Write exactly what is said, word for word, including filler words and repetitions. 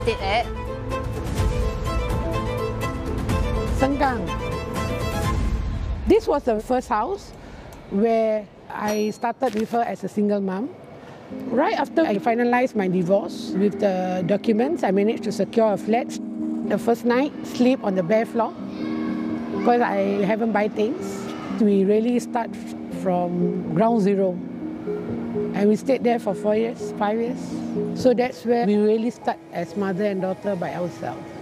Did it? Sengkang. This was the first house where I started with her as a single mom. Right after I finalized my divorce with the documents, I managed to secure a flat. The first night, sleep on the bare floor because I haven't buy things. We really start from ground zero. And we stayed there for four years, five years. So that's where we really start as mother and daughter by ourselves.